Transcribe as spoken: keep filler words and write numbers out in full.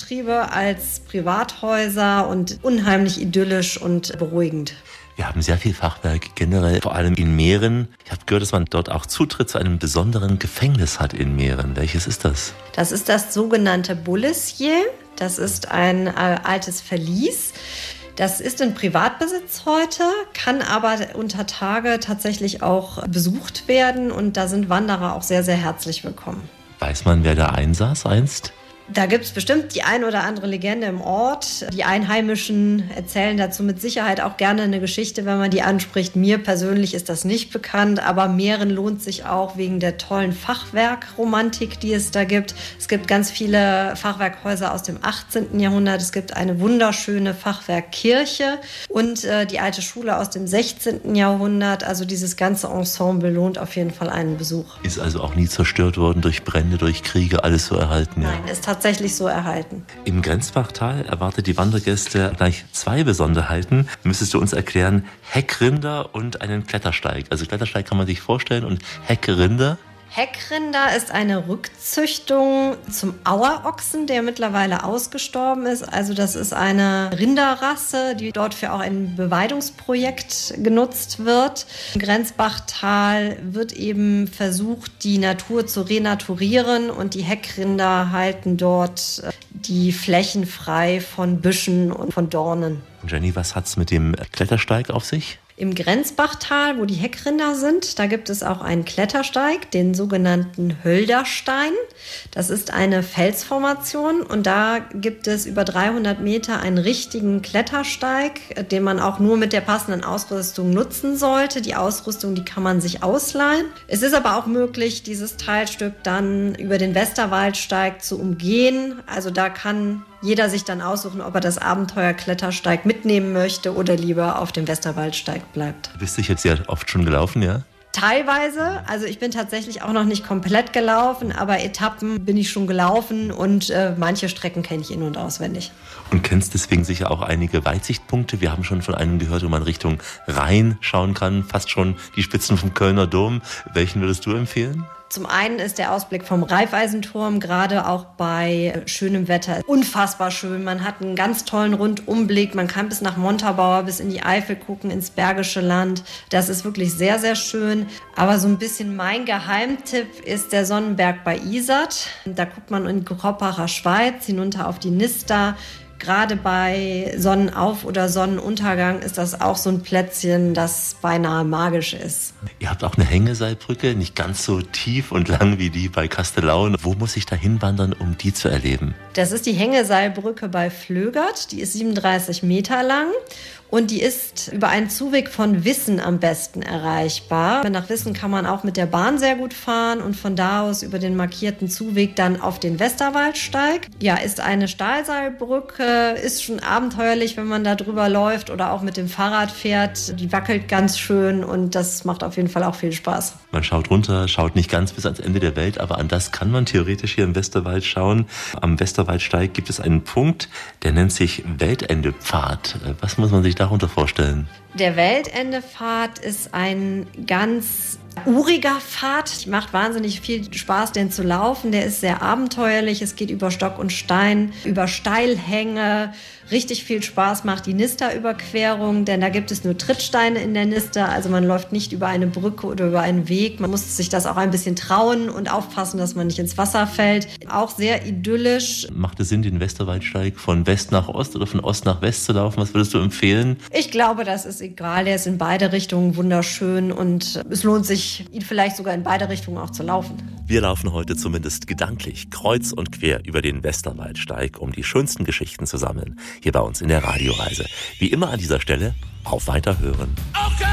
Betriebe als Privathäuser und unheimlich idyllisch und beruhigend. Wir haben sehr viel Fachwerk generell, vor allem in Mähren. Ich habe gehört, dass man dort auch Zutritt zu einem besonderen Gefängnis hat in Mähren. Welches ist das? Das ist das sogenannte Boulessier. Das ist ein äh, altes Verlies. Das ist in Privatbesitz heute, kann aber unter Tage tatsächlich auch besucht werden. Und da sind Wanderer auch sehr, sehr herzlich willkommen. Weiß man, wer da einsaß einst? Da gibt es bestimmt die ein oder andere Legende im Ort. Die Einheimischen erzählen dazu mit Sicherheit auch gerne eine Geschichte, wenn man die anspricht. Mir persönlich ist das nicht bekannt, aber Mähren lohnt sich auch wegen der tollen Fachwerkromantik, die es da gibt. Es gibt ganz viele Fachwerkhäuser aus dem achtzehnten Jahrhundert. Es gibt eine wunderschöne Fachwerkkirche und äh, die alte Schule aus dem sechzehnten Jahrhundert. Also dieses ganze Ensemble lohnt auf jeden Fall einen Besuch. Ist also auch nie zerstört worden durch Brände, durch Kriege, alles so erhalten? Ja. Nein, ist tatsächlich so erhalten. Im Grenzbachtal erwartet die Wandergäste gleich zwei Besonderheiten. Müsstest du uns erklären, Heckrinder und einen Klettersteig. Also Klettersteig kann man sich vorstellen und Heckrinder? Heckrinder ist eine Rückzüchtung zum Auerochsen, der mittlerweile ausgestorben ist. Also das ist eine Rinderrasse, die dort für auch ein Beweidungsprojekt genutzt wird. Im Grenzbachtal wird eben versucht, die Natur zu renaturieren und die Heckrinder halten dort die Flächen frei von Büschen und von Dornen. Jenny, was hat's mit dem Klettersteig auf sich? Im Grenzbachtal, wo die Heckrinder sind, da gibt es auch einen Klettersteig, den sogenannten Hölderstein. Das ist eine Felsformation und da gibt es über dreihundert Meter einen richtigen Klettersteig, den man auch nur mit der passenden Ausrüstung nutzen sollte. Die Ausrüstung, die kann man sich ausleihen. Es ist aber auch möglich, dieses Teilstück dann über den Westerwaldsteig zu umgehen. Also da kann jeder sich dann aussuchen, ob er das Abenteuer Klettersteig mitnehmen möchte oder lieber auf dem Westerwaldsteig bleibt. Bist du jetzt sehr oft schon gelaufen, ja? Teilweise, also ich bin tatsächlich auch noch nicht komplett gelaufen, aber Etappen bin ich schon gelaufen und äh, manche Strecken kenne ich in- und auswendig. Und kennst deswegen sicher auch einige Weitsichtpunkte. Wir haben schon von einem gehört, wo man Richtung Rhein schauen kann, fast schon die Spitzen vom Kölner Dom. Welchen würdest du empfehlen? Zum einen ist der Ausblick vom Raiffeisenturm gerade auch bei schönem Wetter unfassbar schön. Man hat einen ganz tollen Rundumblick. Man kann bis nach Montabaur, bis in die Eifel gucken, ins Bergische Land. Das ist wirklich sehr, sehr schön. Aber so ein bisschen mein Geheimtipp ist der Sonnenberg bei Isert. Da guckt man in Kroppacher Schweiz hinunter auf die Nister. Gerade bei Sonnenauf- oder Sonnenuntergang ist das auch so ein Plätzchen, das beinahe magisch ist. Ihr habt auch eine Hängeseilbrücke, nicht ganz so tief und lang wie die bei Kastellaun. Wo muss ich da hinwandern, um die zu erleben? Das ist die Hängeseilbrücke bei Flögert. Die ist siebenunddreißig Meter lang. Und die ist über einen Zuweg von Wissen am besten erreichbar. Nach Wissen kann man auch mit der Bahn sehr gut fahren und von da aus über den markierten Zuweg dann auf den Westerwaldsteig. Ja, ist eine Stahlseilbrücke, ist schon abenteuerlich, wenn man da drüber läuft oder auch mit dem Fahrrad fährt. Die wackelt ganz schön und das macht auf jeden Fall auch viel Spaß. Man schaut runter, schaut nicht ganz bis ans Ende der Welt, aber an das kann man theoretisch hier im Westerwald schauen. Am Westerwaldsteig gibt es einen Punkt, der nennt sich Weltendepfad. Was muss man sich darunter vorstellen? Der Weltendepfad ist ein ganz uriger Pfad. Macht wahnsinnig viel Spaß, den zu laufen. Der ist sehr abenteuerlich. Es geht über Stock und Stein, über Steilhänge. Richtig viel Spaß macht die Nisterüberquerung, denn da gibt es nur Trittsteine in der Nister. Also man läuft nicht über eine Brücke oder über einen Weg. Man muss sich das auch ein bisschen trauen und aufpassen, dass man nicht ins Wasser fällt. Auch sehr idyllisch. Macht es Sinn, den Westerwaldsteig von West nach Ost oder von Ost nach West zu laufen? Was würdest du empfehlen? Ich glaube, das ist egal. Der ist in beide Richtungen wunderschön und es lohnt sich, ihn vielleicht sogar in beide Richtungen auch zu laufen. Wir laufen heute zumindest gedanklich kreuz und quer über den Westerwaldsteig, um die schönsten Geschichten zu sammeln. Hier bei uns in der Radioreise. Wie immer an dieser Stelle, auf Weiterhören. Okay.